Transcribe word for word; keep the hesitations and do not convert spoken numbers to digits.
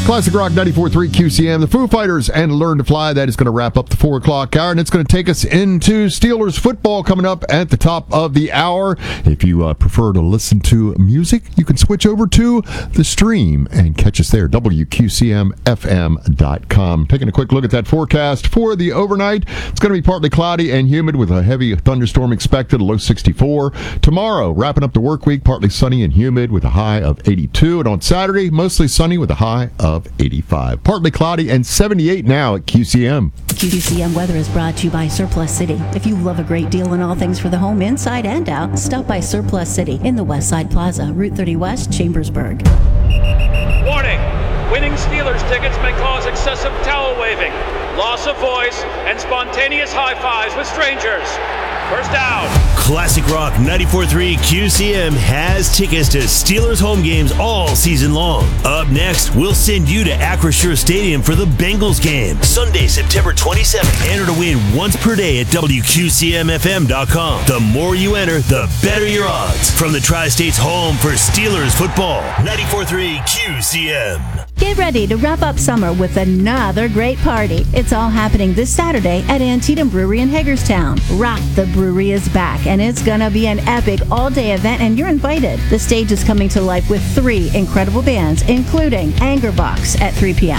Classic Rock ninety-four point three Q C M, the Foo Fighters, and Learn to Fly. That is going to wrap up the four o'clock hour, and it's going to take us into Steelers football coming up at the top of the hour. If you uh, prefer to listen to music, you can switch over to the stream and catch us there, W Q C M F M dot com. Taking a quick look at that forecast for the overnight. It's going to be partly cloudy and humid with a heavy thunderstorm expected, a low sixty-four. Tomorrow, wrapping up the work week, partly sunny and humid with a high of eighty-two. And on Saturday, mostly sunny with a high of eighty-five. Partly cloudy and seventy-eight now at Q C M. Q C M weather is brought to you by Surplus City. If you love a great deal in all things for the home, inside and out, stop by Surplus City in the West Side Plaza, Route thirty West, Chambersburg. Warning! Winning Steelers tickets may cause excessive towel waving, loss of voice, and spontaneous high fives with strangers. First down. Classic Rock ninety-four point three Q C M has tickets to Steelers home games all season long. Up next, we'll send you to Acrisure Stadium for the Bengals game, Sunday, September twenty-seventh. Enter to win once per day at W Q C M F M dot com. The more you enter, the better your odds. From the Tri-State's home for Steelers football, ninety-four point three Q C M. Get ready to wrap up summer with another great party. It's all happening this Saturday at Antietam Brewery in Hagerstown. Rock the Brewery is back, and it's gonna be an epic all-day event, and you're invited. The stage is coming to life with three incredible bands, including Angerbox at three p.m.